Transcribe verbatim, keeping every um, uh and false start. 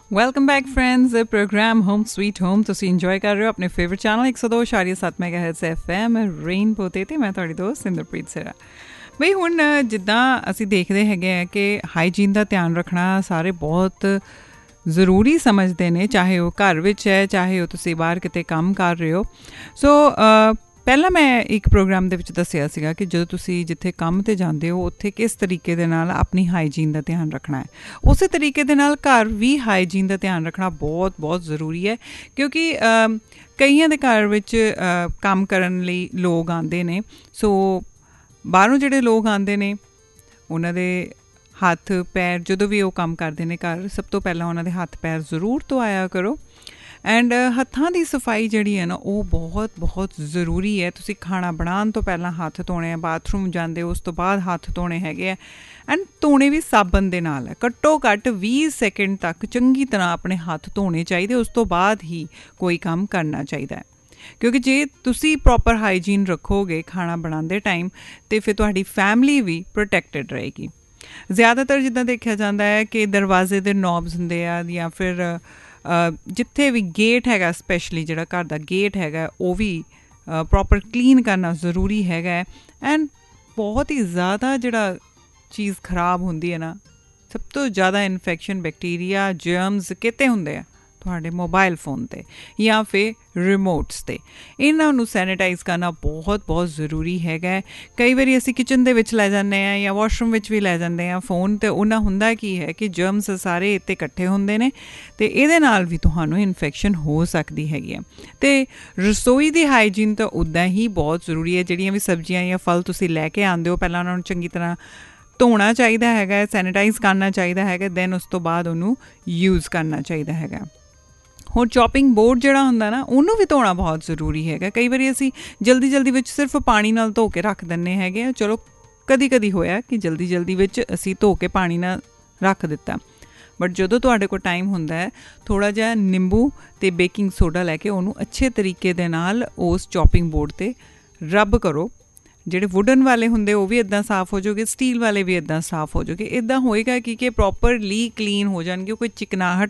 Welcome back friends programme home sweet home ਤੁਸੀਂ enjoy ਕਰ ਰਹੇ ਹੋ ਆਪਣੇ ਫੇਵਰਿਟ ਚੈਨਲ ਇੱਕ ਸੌ ਦੋ ਪੁਆਇੰਟ ਸੱਤ ਮੈਗਾਹਰਟਜ਼ ਐਫ ਐਮ ਰੇਨਬੋ 'ਤੇ ਅਤੇ ਮੈਂ ਤੁਹਾਡੀ ਦੋਸਤ ਸਿੰਦਰਪ੍ਰੀਤ ਸਿਰਾ। ਬਈ ਹੁਣ ਜਿੱਦਾਂ ਅਸੀਂ ਦੇਖਦੇ ਹੈਗੇ ਆ ਕਿ ਹਾਈਜੀਨ ਦਾ ਧਿਆਨ ਰੱਖਣਾ ਸਾਰੇ ਬਹੁਤ ਜ਼ਰੂਰੀ ਸਮਝਦੇ ਨੇ, ਚਾਹੇ ਉਹ ਘਰ ਵਿੱਚ ਹੈ, ਚਾਹੇ ਉਹ ਤੁਸੀਂ ਬਾਹਰ ਕਿਤੇ ਕੰਮ ਕਰ ਰਹੇ ਹੋ। ਸੋ ਪਹਿਲਾਂ ਮੈਂ ਇੱਕ ਪ੍ਰੋਗਰਾਮ ਦੇ ਵਿੱਚ ਦੱਸਿਆ ਸੀਗਾ ਕਿ ਜਦੋਂ ਤੁਸੀਂ ਜਿੱਥੇ ਕੰਮ 'ਤੇ ਜਾਂਦੇ ਹੋ ਉੱਥੇ ਕਿਸ ਤਰੀਕੇ ਦੇ ਨਾਲ ਆਪਣੀ ਹਾਈਜੀਨ ਦਾ ਧਿਆਨ ਰੱਖਣਾ ਹੈ, ਉਸੇ ਤਰੀਕੇ ਦੇ ਨਾਲ ਘਰ ਵੀ ਹਾਈਜੀਨ ਦਾ ਧਿਆਨ ਰੱਖਣਾ ਬਹੁਤ ਬਹੁਤ ਜ਼ਰੂਰੀ ਹੈ। ਕਿਉਂਕਿ ਕਈਆਂ ਦੇ ਘਰ ਵਿੱਚ ਕੰਮ ਕਰਨ ਲਈ ਲੋਕ ਆਉਂਦੇ ਨੇ, ਸੋ ਬਾਹਰੋਂ ਜਿਹੜੇ ਲੋਕ ਆਉਂਦੇ ਨੇ ਉਹਨਾਂ ਦੇ ਹੱਥ ਪੈਰ ਜਦੋਂ ਵੀ ਉਹ ਕੰਮ ਕਰਦੇ ਨੇ ਘਰ, ਸਭ ਤੋਂ ਪਹਿਲਾਂ ਉਹਨਾਂ ਦੇ ਹੱਥ ਪੈਰ ਜ਼ਰੂਰ ਧੋਇਆ ਕਰੋ। ਐਂਡ ਹੱਥਾਂ ਦੀ ਸਫਾਈ ਜਿਹੜੀ ਹੈ ਨਾ ਉਹ ਬਹੁਤ ਬਹੁਤ ਜ਼ਰੂਰੀ ਹੈ। ਤੁਸੀਂ ਖਾਣਾ ਬਣਾਉਣ ਤੋਂ ਪਹਿਲਾਂ ਹੱਥ ਧੋਣੇ ਆ, ਬਾਥਰੂਮ ਜਾਂਦੇ ਉਸ ਤੋਂ ਬਾਅਦ ਹੱਥ ਧੋਣੇ ਹੈਗੇ ਆ, ਐਂਡ ਧੋਣੇ ਵੀ ਸਾਬਣ ਦੇ ਨਾਲ ਹੈ। ਘੱਟੋ ਘੱਟ ਵੀਹ ਸੈਕਿੰਡ ਤੱਕ ਚੰਗੀ ਤਰ੍ਹਾਂ ਆਪਣੇ ਹੱਥ ਧੋਣੇ ਚਾਹੀਦੇ, ਉਸ ਤੋਂ ਬਾਅਦ ਹੀ ਕੋਈ ਕੰਮ ਕਰਨਾ ਚਾਹੀਦਾ ਹੈ। ਕਿਉਂਕਿ ਜੇ ਤੁਸੀਂ ਪ੍ਰੋਪਰ ਹਾਈਜੀਨ ਰੱਖੋਗੇ ਖਾਣਾ ਬਣਾਉਂਦੇ ਟਾਈਮ ਤਾਂ ਫਿਰ ਤੁਹਾਡੀ ਫੈਮਿਲੀ ਵੀ ਪ੍ਰੋਟੈਕਟਡ ਰਹੇਗੀ। ਜ਼ਿਆਦਾਤਰ ਜਿੱਦਾਂ ਦੇਖਿਆ ਜਾਂਦਾ ਹੈ ਕਿ ਦਰਵਾਜ਼ੇ ਦੇ ਨੋਬਸ ਹੁੰਦੇ ਆ ਜਾਂ ਫਿਰ ਜਿੱਥੇ ਵੀ ਗੇਟ ਹੈਗਾ, ਸਪੈਸ਼ਲੀ ਜਿਹੜਾ ਘਰ ਦਾ ਗੇਟ ਹੈਗਾ ਉਹ ਵੀ ਪ੍ਰੋਪਰ ਕਲੀਨ ਕਰਨਾ ਜ਼ਰੂਰੀ ਹੈਗਾ। ਐਂਡ ਬਹੁਤ ਹੀ ਜ਼ਿਆਦਾ ਜਿਹੜਾ ਚੀਜ਼ ਖਰਾਬ ਹੁੰਦੀ ਹੈ ਨਾ, ਸਭ ਤੋਂ ਜ਼ਿਆਦਾ ਇਨਫੈਕਸ਼ਨ ਬੈਕਟੀਰੀਆ ਜਰਮਸ ਕਿਤੇ ਹੁੰਦੇ ਆ ਤੁਹਾਡੇ ਮੋਬਾਈਲ ਫੋਨ 'ਤੇ ਜਾਂ ਫਿਰ ਰਿਮੋਟਸ 'ਤੇ। ਇਹਨਾਂ ਨੂੰ ਸੈਨੀਟਾਈਜ਼ ਕਰਨਾ ਬਹੁਤ ਬਹੁਤ ਜ਼ਰੂਰੀ ਹੈਗਾ। ਕਈ ਵਾਰੀ ਅਸੀਂ ਕਿਚਨ ਦੇ ਵਿੱਚ ਲੈ ਜਾਂਦੇ ਹਾਂ ਜਾਂ ਵਾਸ਼ਰੂਮ ਵਿੱਚ ਵੀ ਲੈ ਜਾਂਦੇ ਹਾਂ ਫੋਨ, ਅਤੇ ਉਹਨਾਂ ਹੁੰਦਾ ਕੀ ਹੈ ਕਿ ਜਰਮਸ ਸਾਰੇ ਇੱਥੇ ਇਕੱਠੇ ਹੁੰਦੇ ਨੇ ਅਤੇ ਇਹਦੇ ਨਾਲ ਵੀ ਤੁਹਾਨੂੰ ਇਨਫੈਕਸ਼ਨ ਹੋ ਸਕਦੀ ਹੈਗੀ ਹੈ। ਅਤੇ ਰਸੋਈ ਦੀ ਹਾਈਜੀਨ ਤਾਂ ਉੱਦਾਂ ਹੀ ਬਹੁਤ ਜ਼ਰੂਰੀ ਹੈ। ਜਿਹੜੀਆਂ ਵੀ ਸਬਜ਼ੀਆਂ ਜਾਂ ਫਲ ਤੁਸੀਂ ਲੈ ਕੇ ਆਉਂਦੇ ਹੋ ਪਹਿਲਾਂ ਉਹਨਾਂ ਨੂੰ ਚੰਗੀ ਤਰ੍ਹਾਂ ਧੋਣਾ ਚਾਹੀਦਾ ਹੈਗਾ, ਸੈਨੀਟਾਈਜ਼ ਕਰਨਾ ਚਾਹੀਦਾ ਹੈਗਾ, ਦੈਨ ਉਸ ਤੋਂ ਬਾਅਦ ਉਹਨੂੰ ਯੂਜ਼ ਕਰਨਾ ਚਾਹੀਦਾ ਹੈਗਾ। ਹੁਣ ਚੋਪਿੰਗ ਬੋਰਡ ਜਿਹੜਾ ਹੁੰਦਾ ਨਾ ਉਹਨੂੰ ਵੀ ਧੋਣਾ ਬਹੁਤ ਜ਼ਰੂਰੀ ਹੈਗਾ। ਕਈ ਵਾਰੀ ਅਸੀਂ ਜਲਦੀ ਜਲਦੀ ਵਿੱਚ ਸਿਰਫ ਪਾਣੀ ਨਾਲ ਧੋ ਕੇ ਰੱਖ ਦਿੰਦੇ ਹੈਗੇ ਆ। ਚਲੋ ਕਦੀ ਕਦੀ ਹੋਇਆ ਕਿ ਜਲਦੀ ਜਲਦੀ ਵਿੱਚ ਅਸੀਂ ਧੋ ਕੇ ਪਾਣੀ ਨਾਲ ਰੱਖ ਦਿੱਤਾ, ਬਟ ਜਦੋਂ ਤੁਹਾਡੇ ਕੋਲ ਟਾਈਮ ਹੁੰਦਾ ਹੈ ਥੋੜ੍ਹਾ ਜਿਹਾ ਨਿੰਬੂ ਅਤੇ ਬੇਕਿੰਗ ਸੋਡਾ ਲੈ ਕੇ ਉਹਨੂੰ ਅੱਛੇ ਤਰੀਕੇ ਦੇ ਨਾਲ ਉਸ ਚੋਪਿੰਗ ਬੋਰਡ 'ਤੇ ਰੱਬ ਕਰੋ। ਜਿਹੜੇ ਵੁਡਨ ਵਾਲੇ ਹੁੰਦੇ ਉਹ ਵੀ ਇੱਦਾਂ ਸਾਫ਼ ਹੋ ਜਾਓਗੇ, ਸਟੀਲ ਵਾਲੇ ਵੀ ਇੱਦਾਂ ਸਾਫ਼ ਹੋ ਜਾਓਗੇ। ਇੱਦਾਂ ਹੋਏਗਾ ਕਿ ਕਿ ਪ੍ਰੋਪਰਲੀ ਕਲੀਨ ਹੋ ਜਾਣਗੇ, ਕੋਈ ਚਿਕਨਾਹਟ